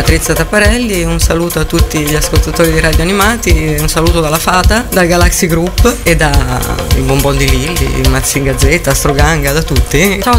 Patrizia Tapparelli, un saluto a tutti gli ascoltatori di Radio Animati, un saluto dalla Fata, dal Galaxy Group e da il Bonbon di Lilli, Mazinga Z, Astroganga, da tutti. Ciao.